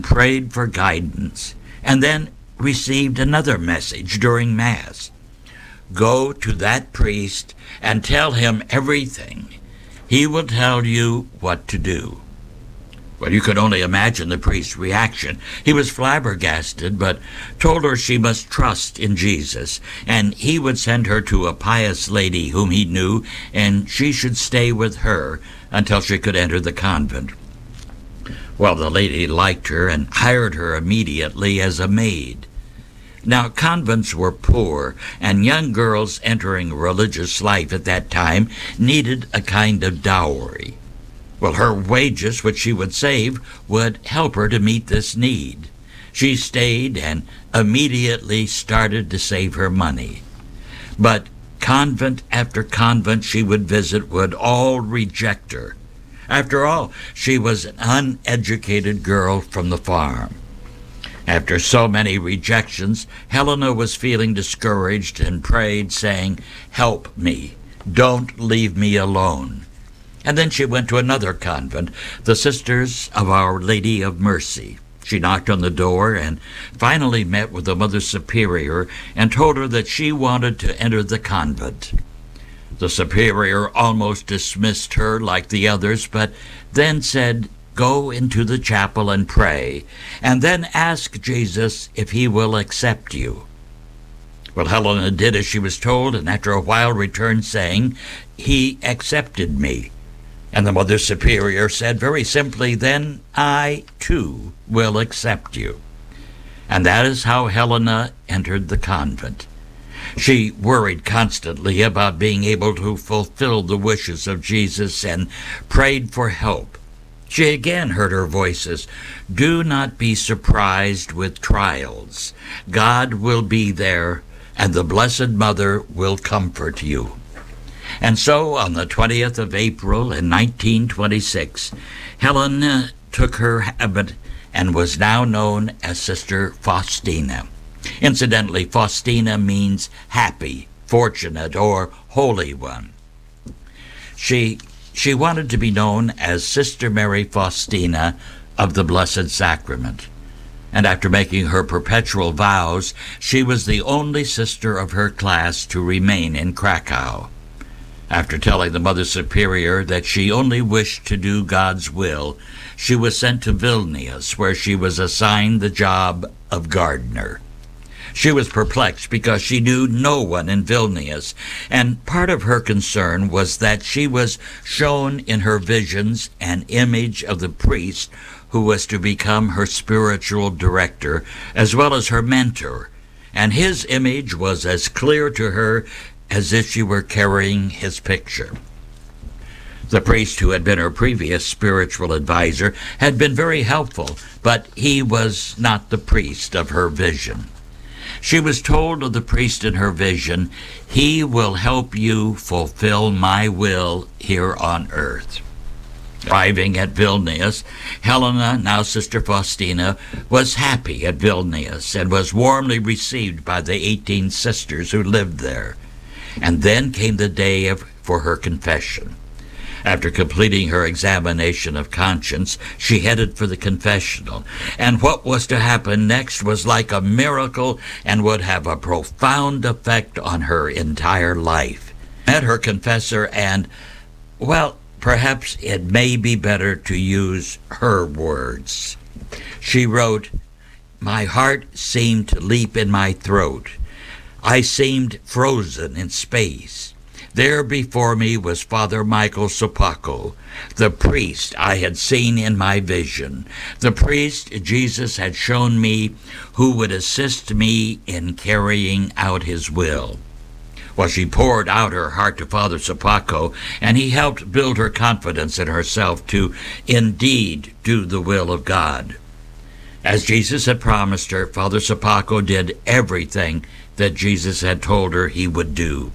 prayed for guidance, and then received another message during Mass. Go to that priest and tell him everything. He will tell you what to do. Well, you could only imagine the priest's reaction. He was flabbergasted, but told her she must trust in Jesus, and he would send her to a pious lady whom he knew, and she should stay with her until she could enter the convent. Well, the lady liked her and hired her immediately as a maid. Now, convents were poor, and young girls entering religious life at that time needed a kind of dowry. Well, her wages, which she would save, would help her to meet this need. She stayed and immediately started to save her money. But convent after convent she would visit would all reject her. After all, she was an uneducated girl from the farm. After so many rejections, Helena was feeling discouraged and prayed, saying, "Help me. Don't leave me alone." And then she went to another convent, the Sisters of Our Lady of Mercy. She knocked on the door and finally met with the Mother Superior and told her that she wanted to enter the convent. The Superior almost dismissed her like the others, but then said, "Go into the chapel and pray, and then ask Jesus if he will accept you." Well, Helena did as she was told, and after a while returned saying, "He accepted me." And the Mother Superior said very simply, "Then I, too, will accept you." And that is how Helena entered the convent. She worried constantly about being able to fulfill the wishes of Jesus and prayed for help. She again heard her voices, "Do not be surprised with trials. God will be there, and the Blessed Mother will comfort you." And so, on the 20th of April in 1926, Helena took her habit and was now known as Sister Faustina. Incidentally, Faustina means happy, fortunate, or holy one. She wanted to be known as Sister Mary Faustina of the Blessed Sacrament. And after making her perpetual vows, she was the only sister of her class to remain in Krakow. After telling the Mother Superior that she only wished to do God's will, she was sent to Vilnius, where she was assigned the job of gardener. She was perplexed because she knew no one in Vilnius, and part of her concern was that she was shown in her visions an image of the priest who was to become her spiritual director as well as her mentor, and his image was as clear to her as if she were carrying his picture. The priest who had been her previous spiritual advisor had been very helpful, but he was not the priest of her vision. She was told of the priest in her vision, "He will help you fulfill my will here on earth." Arriving at Vilnius, Helena, now Sister Faustina, was happy at Vilnius and was warmly received by the 18 sisters who lived there. And then came the day for her confession. After completing her examination of conscience, she headed for the confessional. And what was to happen next was like a miracle and would have a profound effect on her entire life. Met her confessor and, well, perhaps it may be better to use her words. She wrote, "My heart seemed to leap in my throat. I seemed frozen in space. There before me was Father Michael Sopoćko, the priest I had seen in my vision, the priest Jesus had shown me who would assist me in carrying out his will." Well, she poured out her heart to Father Sopoćko, and he helped build her confidence in herself to indeed do the will of God. As Jesus had promised her, Father Sopoćko did everything that Jesus had told her he would do.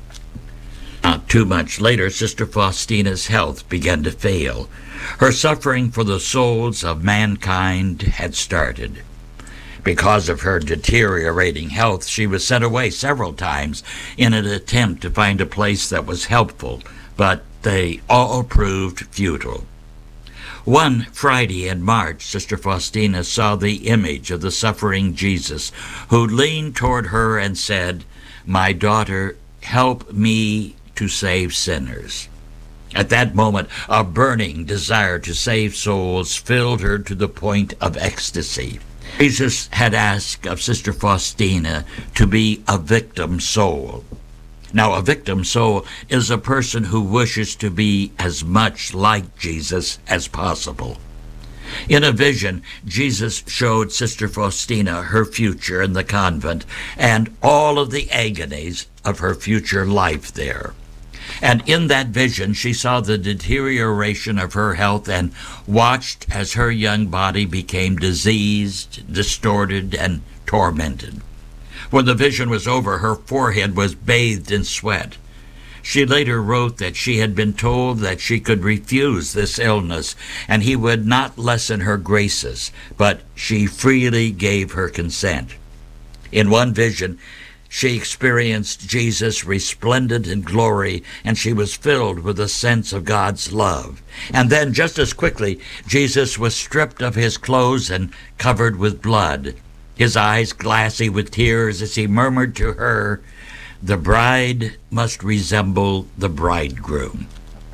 Not too much later, Sister Faustina's health began to fail. Her suffering for the souls of mankind had started. Because of her deteriorating health, she was sent away several times in an attempt to find a place that was helpful, but they all proved futile. One Friday in March, Sister Faustina saw the image of the suffering Jesus, who leaned toward her and said, "My daughter, help me to save sinners." At that moment, a burning desire to save souls filled her to the point of ecstasy. Jesus had asked of Sister Faustina to be a victim soul. Now, a victim soul is a person who wishes to be as much like Jesus as possible. In a vision, Jesus showed Sister Faustina her future in the convent and all of the agonies of her future life there. And in that vision, she saw the deterioration of her health and watched as her young body became diseased, distorted, and tormented. When the vision was over, her forehead was bathed in sweat. She later wrote that she had been told that she could refuse this illness and he would not lessen her graces, but she freely gave her consent. In one vision, she experienced Jesus resplendent in glory, and she was filled with a sense of God's love. And then, just as quickly, Jesus was stripped of his clothes and covered with blood, his eyes glassy with tears as he murmured to her, "The bride must resemble the bridegroom."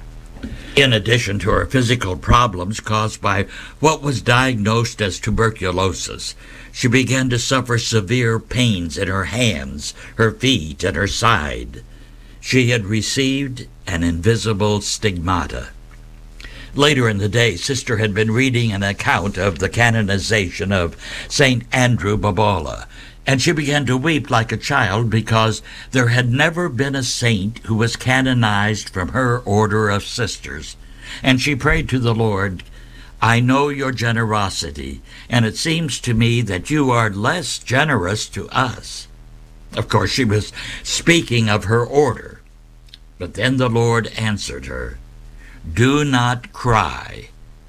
In addition to her physical problems caused by what was diagnosed as tuberculosis, she began to suffer severe pains in her hands, her feet, and her side. She had received an invisible stigmata. Later in the day, Sister had been reading an account of the canonization of St. Andrew Babala, and she began to weep like a child because there had never been a saint who was canonized from her order of sisters. And she prayed to the Lord, "I know your generosity, and it seems to me that you are less generous to us." Of course, she was speaking of her order. But then the Lord answered her, "Do not cry.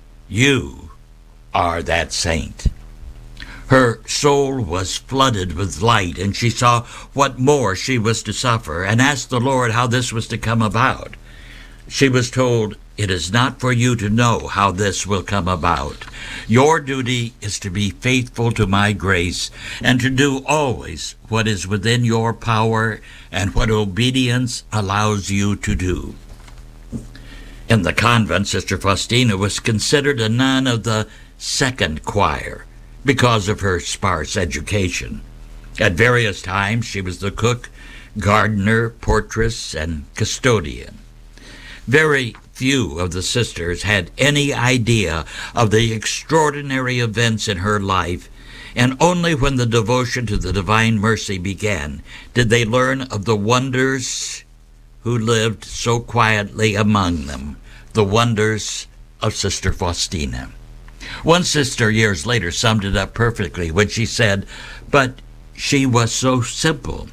You are that saint." Her soul was flooded with light, and she saw what more she was to suffer, and asked the Lord how this was to come about. She was told, "It is not for you to know how this will come about. Your duty is to be faithful to my grace, and to do always what is within your power and what obedience allows you to do." In the convent, Sister Faustina was considered a nun of the second choir because of her sparse education. At various times, she was the cook, gardener, portress, and custodian. Very few of the sisters had any idea of the extraordinary events in her life, and only when the devotion to the Divine Mercy began did they learn of the wonders who lived so quietly among them, the wonders of Sister Faustina. One sister years later summed it up perfectly when she said, "But she was so simple."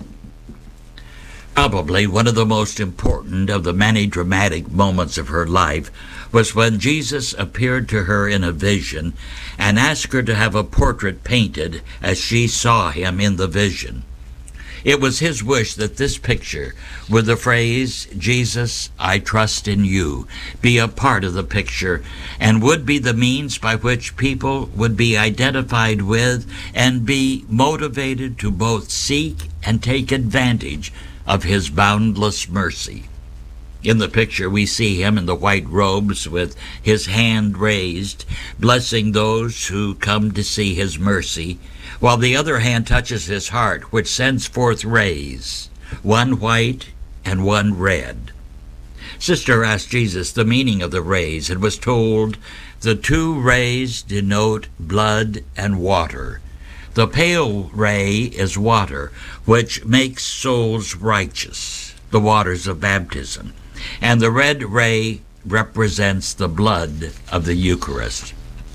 Probably one of the most important of the many dramatic moments of her life was when Jesus appeared to her in a vision and asked her to have a portrait painted as she saw him in the vision. It was his wish that this picture, with the phrase, "Jesus, I trust in you," be a part of the picture and would be the means by which people would be identified with and be motivated to both seek and take advantage of his boundless mercy. In the picture, we see him in the white robes with his hand raised, blessing those who come to see his mercy, while the other hand touches his heart, which sends forth rays, one white and one red. Sister asked Jesus the meaning of the rays and was told, "The two rays denote blood and water. The pale ray is water, which makes souls righteous, the waters of baptism, and the red ray represents the blood of the Eucharist."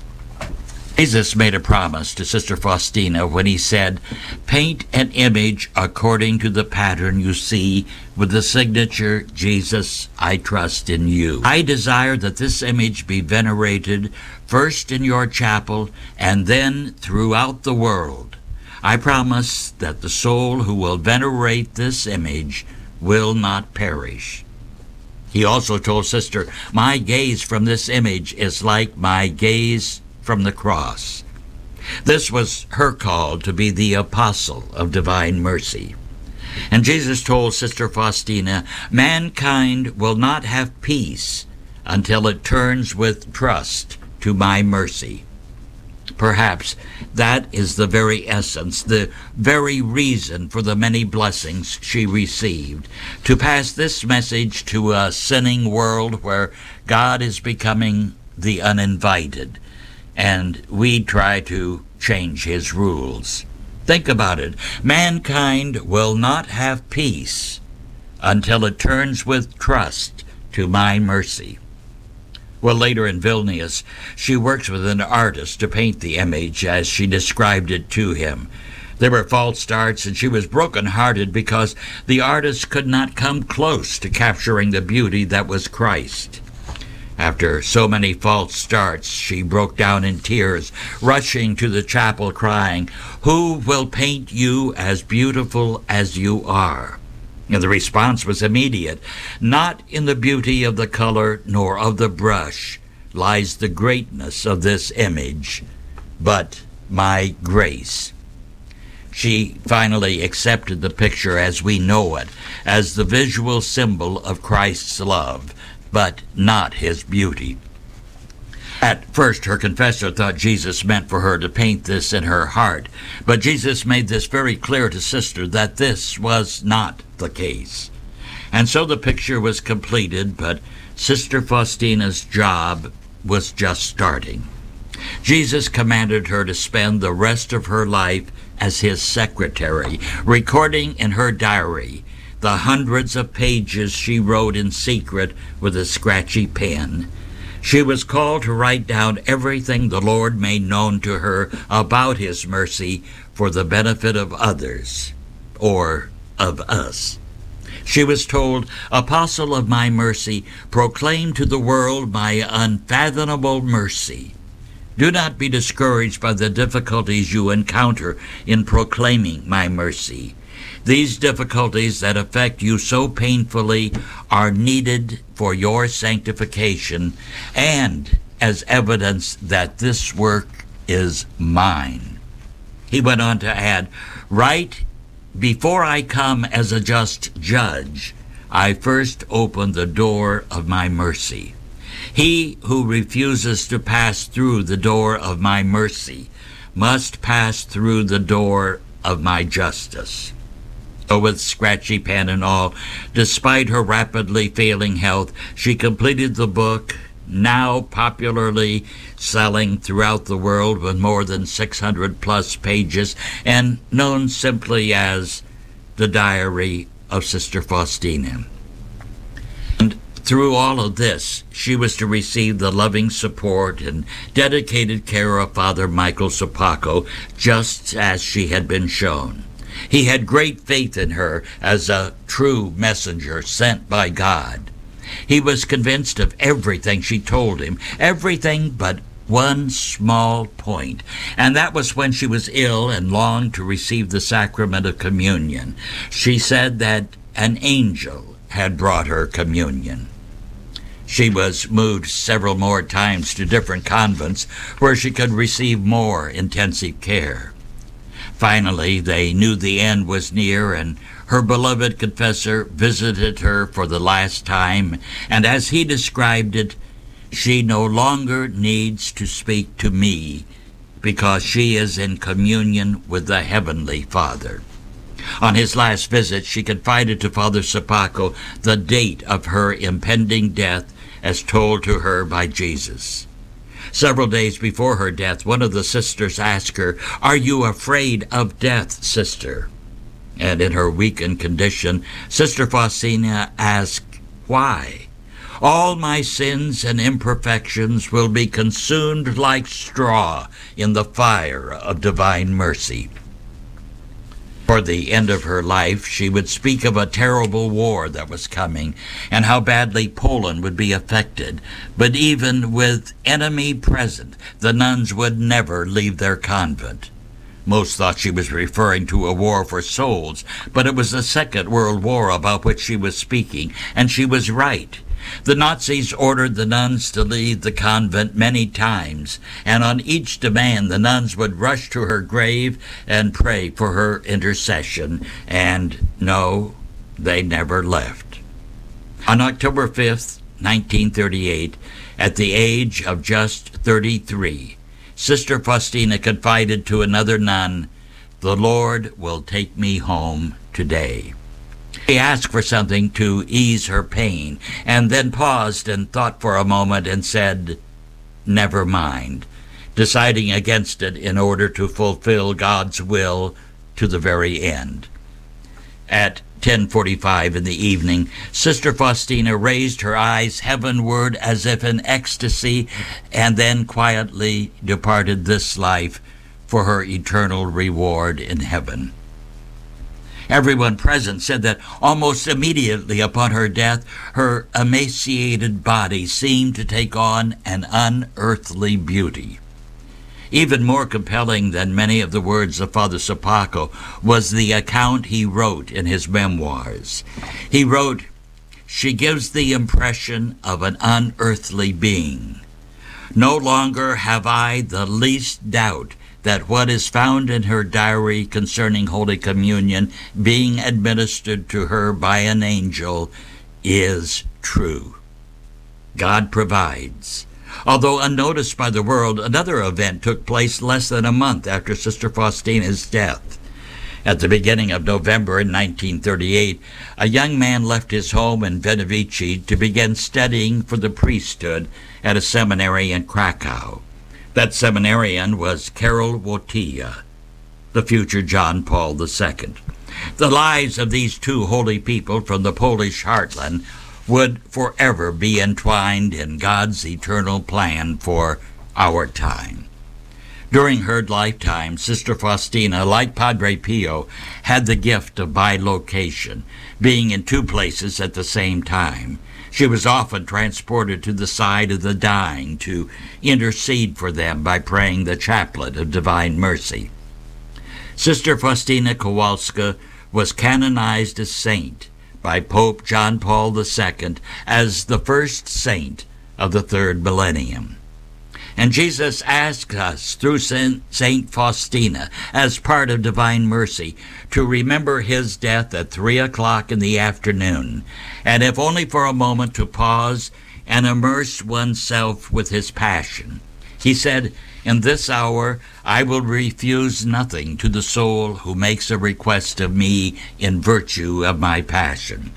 Jesus made a promise to Sister Faustina when he said, "Paint an image according to the pattern you see with the signature, 'Jesus, I trust in you.' I desire that this image be venerated first in your chapel and then throughout the world. I promise that the soul who will venerate this image will not perish." He also told Sister, "My gaze from this image is like my gaze from the cross." This was her call to be the apostle of divine mercy. And Jesus told Sister Faustina, "Mankind will not have peace until it turns with trust to my mercy." Perhaps that is the very essence, the very reason for the many blessings she received, to pass this message to a sinning world where God is becoming the uninvited, and we try to change his rules. Think about it. Mankind will not have peace until it turns with trust to my mercy. Well, later in Vilnius, she works with an artist to paint the image as she described it to him. There were false starts, and she was broken-hearted because the artist could not come close to capturing the beauty that was Christ. After so many false starts, she broke down in tears, rushing to the chapel crying, "Who will paint you as beautiful as you are?" And the response was immediate. "Not in the beauty of the color nor of the brush lies the greatness of this image, but my grace." She finally accepted the picture as we know it, as the visual symbol of Christ's love, but not his beauty. At first, her confessor thought Jesus meant for her to paint this in her heart, but Jesus made this very clear to Sister that this was not the case. And so the picture was completed, but Sister Faustina's job was just starting. Jesus commanded her to spend the rest of her life as his secretary, recording in her diary the hundreds of pages she wrote in secret with a scratchy pen. She was called to write down everything the Lord made known to her about his mercy for the benefit of others, or of us. She was told, "Apostle of my mercy, proclaim to the world my unfathomable mercy. Do not be discouraged by the difficulties you encounter in proclaiming my mercy. These difficulties that affect you so painfully are needed for your sanctification and as evidence that this work is mine." He went on to add, "Right before I come as a just judge, I first open the door of my mercy. He who refuses to pass through the door of my mercy must pass through the door of my justice." So with scratchy pen and all, despite her rapidly failing health, she completed the book, now popularly selling throughout the world with more than 600-plus pages, and known simply as the Diary of Sister Faustina. And through all of this, she was to receive the loving support and dedicated care of Father Michael Sopoćko, just as she had been shown. He had great faith in her as a true messenger sent by God. He was convinced of everything she told him, everything but one small point, and that was when she was ill and longed to receive the sacrament of communion. She said that an angel had brought her communion. She was moved several more times to different convents where she could receive more intensive care. Finally, they knew the end was near, and her beloved confessor visited her for the last time, and as he described it, she no longer needs to speak to me because she is in communion with the Heavenly Father. On his last visit, she confided to Father Sopoćko the date of her impending death as told to her by Jesus. Several days before her death, one of the sisters asked her, "Are you afraid of death, sister?" And in her weakened condition, Sister Faustina asked, "Why? All my sins and imperfections will be consumed like straw in the fire of divine mercy." For the end of her life, she would speak of a terrible war that was coming and how badly Poland would be affected. But even with enemy present, the nuns would never leave their convent. Most thought she was referring to a war for souls, but it was the Second World War about which she was speaking, and she was right. The Nazis ordered the nuns to leave the convent many times, and on each demand the nuns would rush to her grave and pray for her intercession. And no, they never left. On October 5th, 1938, at the age of just 33, Sister Faustina confided to another nun, "The Lord will take me home today." She asked for something to ease her pain, and then paused and thought for a moment and said, "Never mind," deciding against it in order to fulfill God's will to the very end. At 10:45 in the evening, Sister Faustina raised her eyes heavenward as if in ecstasy, and then quietly departed this life for her eternal reward in heaven. Everyone present said that almost immediately upon her death, her emaciated body seemed to take on an unearthly beauty. Even more compelling than many of the words of Father Sopoćko was the account he wrote in his memoirs. He wrote, "She gives the impression of an unearthly being. No longer have I the least doubt that what is found in her diary concerning Holy Communion being administered to her by an angel is true. God provides." Although unnoticed by the world, another event took place less than a month after Sister Faustina's death. At the beginning of November in 1938, a young man left his home in Wieniawski to begin studying for the priesthood at a seminary in Krakow. That seminarian was Karol Wojtyła, the future John Paul II. The lives of these two holy people from the Polish heartland would forever be entwined in God's eternal plan for our time. During her lifetime, Sister Faustina, like Padre Pio, had the gift of bilocation, being in two places at the same time. She was often transported to the side of the dying to intercede for them by praying the Chaplet of Divine Mercy. Sister Faustina Kowalska was canonized as saint by Pope John Paul II as the first saint of the third millennium. And Jesus asks us through Saint Faustina, as part of Divine Mercy, to remember his death at 3 o'clock in the afternoon, and if only for a moment to pause and immerse oneself with his passion. He said, "In this hour I will refuse nothing to the soul who makes a request of me in virtue of my passion."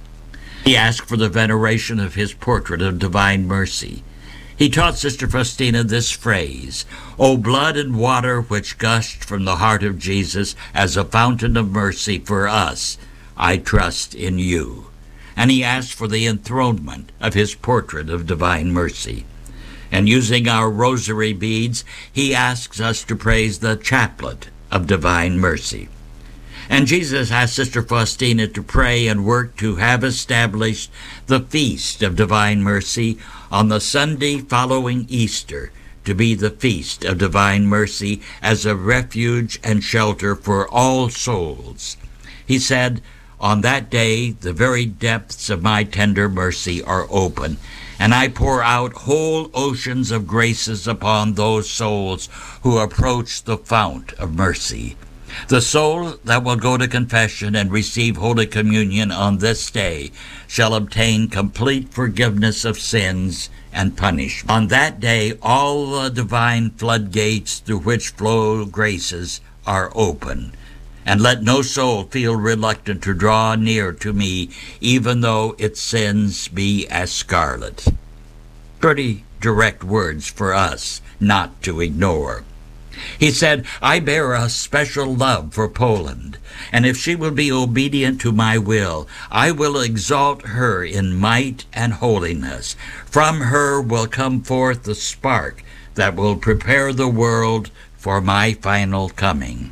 He asked for the veneration of his portrait of Divine Mercy. He taught Sister Faustina this phrase, "O blood and water which gushed from the heart of Jesus as a fountain of mercy for us, I trust in you." And he asked for the enthronement of his portrait of Divine Mercy. And using our rosary beads, he asks us to praise the Chaplet of Divine Mercy. And Jesus asked Sister Faustina to pray and work to have established the Feast of Divine Mercy on the Sunday following Easter, to be the Feast of Divine Mercy as a refuge and shelter for all souls. He said, "On that day the very depths of my tender mercy are open, and I pour out whole oceans of graces upon those souls who approach the fount of mercy." The soul that will go to confession and receive Holy Communion on this day shall obtain complete forgiveness of sins and punishment. On that day, all the divine floodgates through which flow graces are open. And let no soul feel reluctant to draw near to me, even though its sins be as scarlet. Pretty direct words for us not to ignore. He said, "I bear a special love for Poland, and if she will be obedient to my will, I will exalt her in might and holiness. From her will come forth the spark that will prepare the world for my final coming."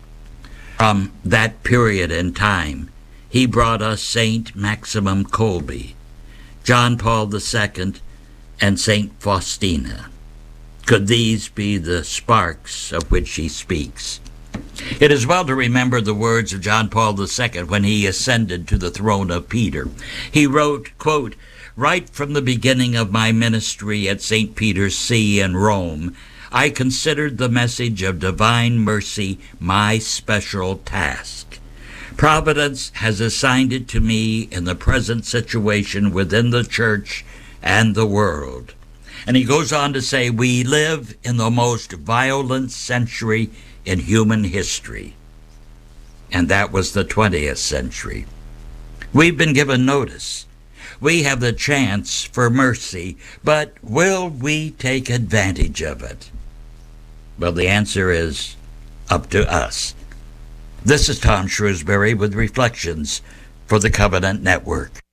From that period in time, he brought us Saint Maximum Kolbe, John Paul II, and Saint Faustina. Could these be the sparks of which he speaks? It is well to remember the words of John Paul II when he ascended to the throne of Peter. He wrote, quote, Right from the beginning of my ministry at St. Peter's See in Rome, I considered the message of divine mercy my special task. Providence has assigned it to me in the present situation within the church and the world. And he goes on to say, we live in the most violent century in human history. And that was the 20th century. We've been given notice. We have the chance for mercy, but will we take advantage of it? Well, the answer is up to us. This is Tom Shrewsbury with Reflections for the Covenant Network.